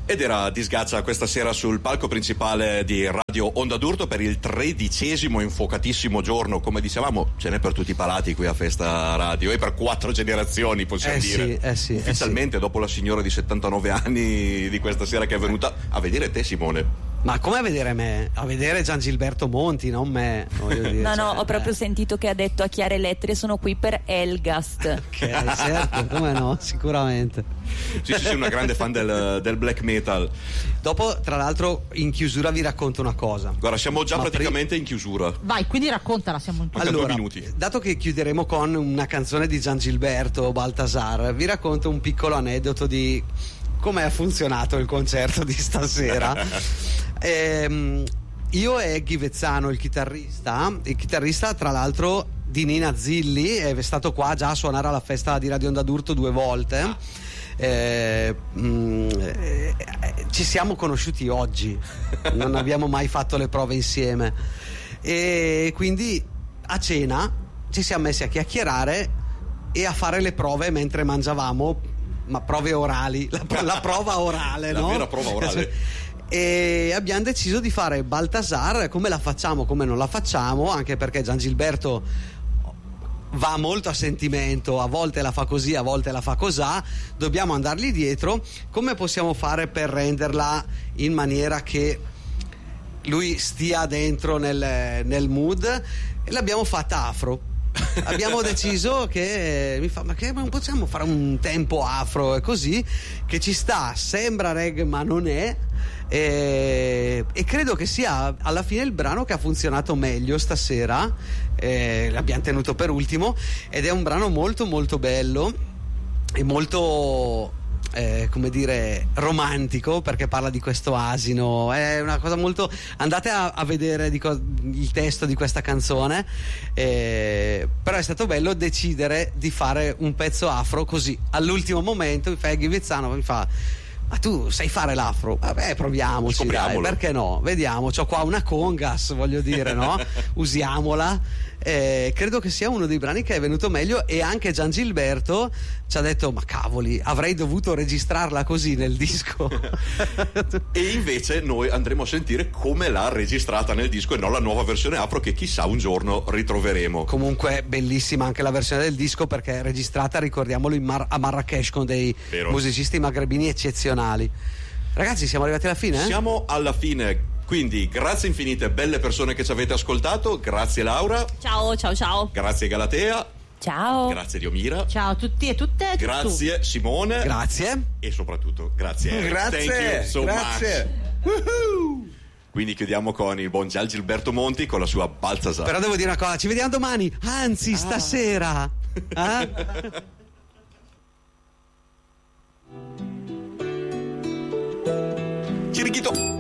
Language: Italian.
Ed era Disgazza questa sera sul palco principale di Radio Onda d'Urto per il 13° infuocatissimo giorno. Come dicevamo, ce n'è per tutti i palati qui a Festa Radio e per 4 generazioni, possiamo dire. Sì, ufficialmente, dopo la signora di 79 anni di questa sera che è venuta a vedere te, Simone. Ma come a vedere me? A vedere Giangilberto Monti, non me, voglio dire. No, ho proprio sentito che ha detto a Chiare Lettere: sono qui per Elgast. Ok, certo, come no, sicuramente. Sì, una grande fan del black metal. Dopo, tra l'altro, in chiusura vi racconto una cosa. Guarda, siamo già praticamente in chiusura. Vai, quindi raccontala, siamo in chiusura. Allora, 2 minuti. Dato che chiuderemo con una canzone di Giangilberto Baltasar, vi racconto un piccolo aneddoto di come ha funzionato il concerto di stasera. Io e Ghivezzano, il chitarrista tra l'altro di Nina Zilli, è stato qua già a suonare alla festa di Radio Onda d'Urto 2 volte. Ci siamo conosciuti oggi, non abbiamo mai fatto le prove insieme, e quindi a cena ci siamo messi a chiacchierare e a fare le prove mentre mangiavamo, ma prove orali, la prova orale, la no? vera prova orale. E abbiamo deciso di fare Baltasar, come la facciamo, come non la facciamo, anche perché Giangilberto va molto a sentimento, a volte la fa così, a volte la fa cosà, dobbiamo andargli dietro. Come possiamo fare per renderla in maniera che lui stia dentro nel mood? E l'abbiamo fatta afro. Abbiamo deciso che ma che non possiamo fare un tempo afro e così, che ci sta, sembra reggae ma non è, e credo che sia alla fine il brano che ha funzionato meglio stasera. L'abbiamo tenuto per ultimo ed è un brano molto molto bello e molto come dire romantico, perché parla di questo asino. È una cosa molto, andate a vedere il testo di questa canzone, però è stato bello decidere di fare un pezzo afro così all'ultimo momento. Mi fa Ghivezzano, mi fa: ma tu sai fare l'afro? Vabbè, proviamoci, dai, perché no? Vediamo, c'ho qua una congas, voglio dire, no? Usiamola. Credo che sia uno dei brani che è venuto meglio, e anche Giangilberto ci ha detto: ma cavoli, avrei dovuto registrarla così nel disco. E invece noi andremo a sentire come l'ha registrata nel disco e non la nuova versione afro, che chissà un giorno ritroveremo. Comunque bellissima anche la versione del disco, perché è registrata, ricordiamolo, a Marrakesh con dei musicisti magrebini eccezionali. Ragazzi, siamo arrivati alla fine? Siamo alla fine. Quindi grazie infinite, belle persone che ci avete ascoltato. Grazie Laura. Ciao. Grazie Galatea. Ciao. Grazie Diomira. Ciao a tutti e tutte. Grazie Simone. Grazie. E soprattutto grazie Eric. Grazie. Thank you so Grazie. much. Quindi chiudiamo con il buon Giangilberto Monti con la sua Baltasar. Però devo dire una cosa, ci vediamo domani, anzi stasera. Chirichito.